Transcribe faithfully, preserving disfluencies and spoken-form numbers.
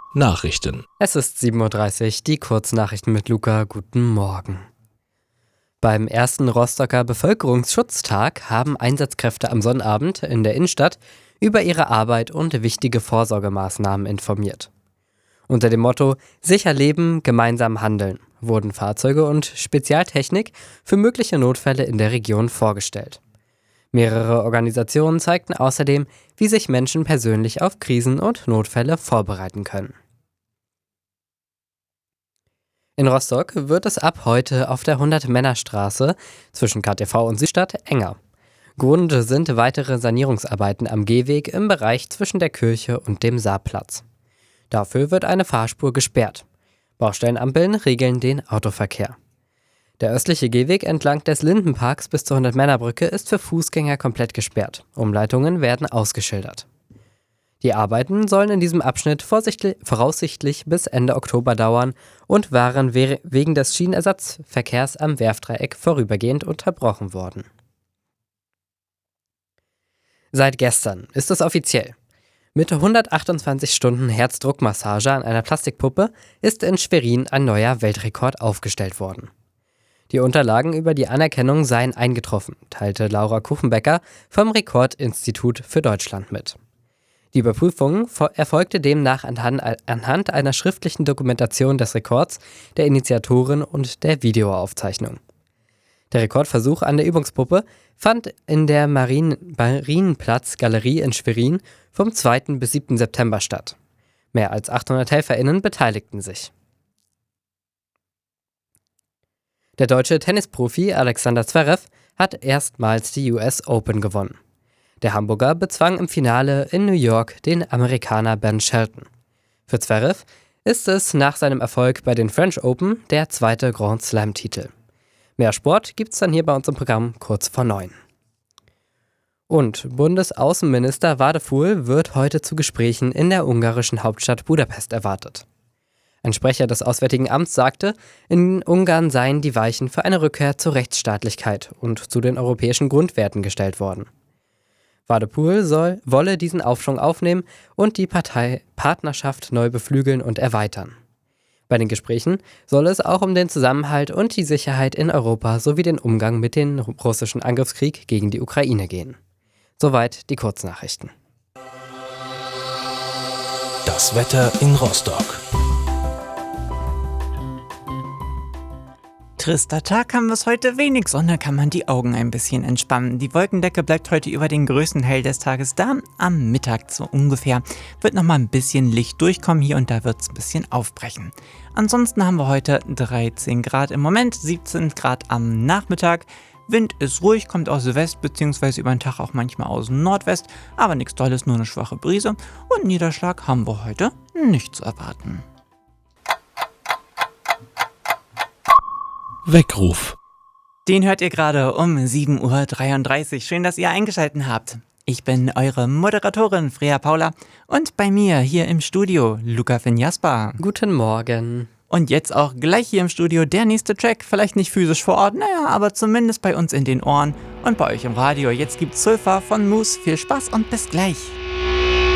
Nachrichten. Es ist sieben Uhr dreißig, die Kurznachrichten mit Luca. Guten Morgen. Beim ersten Rostocker Bevölkerungsschutztag haben Einsatzkräfte am Sonnabend in der Innenstadt über ihre Arbeit und wichtige Vorsorgemaßnahmen informiert. Unter dem Motto „Sicher leben, gemeinsam handeln“ wurden Fahrzeuge und Spezialtechnik für mögliche Notfälle in der Region vorgestellt. Mehrere Organisationen zeigten außerdem, wie sich Menschen persönlich auf Krisen und Notfälle vorbereiten können. In Rostock wird es ab heute auf der hundert-Männer-Straße zwischen K T V und Südstadt enger. Grund sind weitere Sanierungsarbeiten am Gehweg im Bereich zwischen der Kirche und dem Saarplatz. Dafür wird eine Fahrspur gesperrt. Baustellenampeln regeln den Autoverkehr. Der östliche Gehweg entlang des Lindenparks bis zur hundert-Männer-Brücke ist für Fußgänger komplett gesperrt. Umleitungen werden ausgeschildert. Die Arbeiten sollen in diesem Abschnitt voraussichtlich bis Ende Oktober dauern und waren we- wegen des Schienenersatzverkehrs am Werftdreieck vorübergehend unterbrochen worden. Seit gestern ist es offiziell. Mit hundertachtundzwanzig Stunden Herzdruckmassage an einer Plastikpuppe ist in Schwerin ein neuer Weltrekord aufgestellt worden. Die Unterlagen über die Anerkennung seien eingetroffen, teilte Laura Kuchenbecker vom Rekordinstitut für Deutschland mit. Die Überprüfung erfolgte demnach anhand einer schriftlichen Dokumentation des Rekords, der Initiatoren und der Videoaufzeichnung. Der Rekordversuch an der Übungspuppe fand in der Marien- Marienplatz-Galerie in Schwerin vom zweiten bis siebten September statt. Mehr als achthundert HelferInnen beteiligten sich. Der deutsche Tennisprofi Alexander Zverev hat erstmals die U S Open gewonnen. Der Hamburger bezwang im Finale in New York den Amerikaner Ben Shelton. Für Zverev ist es nach seinem Erfolg bei den French Open der zweite Grand Slam-Titel. Mehr Sport gibt's dann hier bei uns im Programm kurz vor neun. Und Bundesaußenminister Várhelyi wird heute zu Gesprächen in der ungarischen Hauptstadt Budapest erwartet. Ein Sprecher des Auswärtigen Amts sagte, in Ungarn seien die Weichen für eine Rückkehr zur Rechtsstaatlichkeit und zu den europäischen Grundwerten gestellt worden. Várhelyi soll, wolle diesen Aufschwung aufnehmen und die Partei Partnerschaft neu beflügeln und erweitern. Bei den Gesprächen soll es auch um den Zusammenhalt und die Sicherheit in Europa sowie den Umgang mit dem russischen Angriffskrieg gegen die Ukraine gehen. Soweit die Kurznachrichten. Das Wetter in Rostock. Trister Tag, haben wir es heute wenig Sonne, kann man die Augen ein bisschen entspannen. Die Wolkendecke bleibt heute über den größten Teil des Tages da. Am Mittag so ungefähr wird nochmal ein bisschen Licht durchkommen, hier und da wird es ein bisschen aufbrechen. Ansonsten haben wir heute dreizehn Grad im Moment, siebzehn Grad am Nachmittag. Wind ist ruhig, kommt aus West bzw. über den Tag auch manchmal aus Nordwest, aber nichts Tolles, nur eine schwache Brise. Und Niederschlag haben wir heute nicht zu erwarten. Weckruf. Den hört ihr gerade um sieben Uhr dreiunddreißig. Schön, dass ihr eingeschaltet habt. Ich bin eure Moderatorin Freya Paula und bei mir hier im Studio Luca Finjasper. Guten Morgen. Und jetzt auch gleich hier im Studio der nächste Track. Vielleicht nicht physisch vor Ort, naja, aber zumindest bei uns in den Ohren und bei euch im Radio. Jetzt gibt's Sulfur von Moose. Viel Spaß und bis gleich.